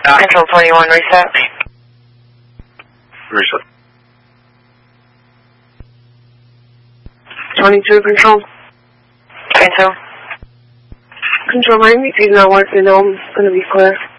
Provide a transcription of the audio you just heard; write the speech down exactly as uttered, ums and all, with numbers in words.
Uh, Control twenty-one, reset. Reset. twenty-two, Control. twenty-two. Control, my M V P is not working. I'm going to be clear.